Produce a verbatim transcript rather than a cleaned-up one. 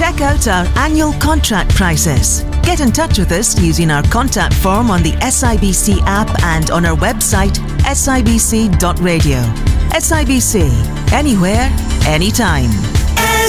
Check out our annual contract prices. Get in touch with us using our contact form on the S I B C app and on our website s i b c dot radio. S I B C, anywhere, anytime.